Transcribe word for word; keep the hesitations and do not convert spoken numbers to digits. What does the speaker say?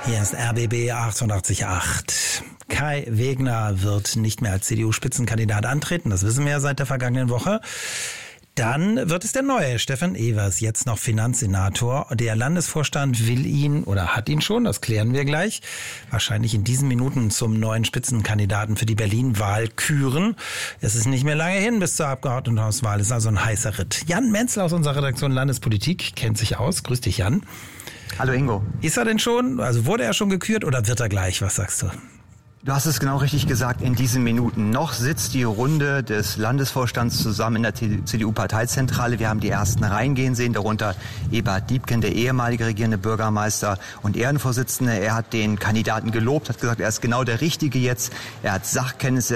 Hier ist R B B achtundachtzig Komma acht. Kai Wegner wird nicht mehr als C D U-Spitzenkandidat antreten, das wissen wir ja seit der vergangenen Woche. Dann wird es der neue Stefan Evers, jetzt noch Finanzsenator. Der Landesvorstand will ihn oder hat ihn schon, das klären wir gleich, wahrscheinlich in diesen Minuten zum neuen Spitzenkandidaten für die Berlin-Wahl küren. Es ist nicht mehr lange hin bis zur Abgeordnetenhauswahl, es ist also ein heißer Ritt. Jan Menzel aus unserer Redaktion Landespolitik kennt sich aus. Grüß dich, Jan. Hallo Ingo. Ist er denn schon, also wurde er schon gekürt oder wird er gleich? Was sagst du? Du hast es genau richtig gesagt, in diesen Minuten. Noch sitzt die Runde des Landesvorstands zusammen in der C D U-Parteizentrale. Wir haben die ersten reingehen sehen, darunter Eberhard Diepgen, der ehemalige regierende Bürgermeister und Ehrenvorsitzende. Er hat den Kandidaten gelobt, hat gesagt, er ist genau der Richtige jetzt. Er hat Sachkenntnisse.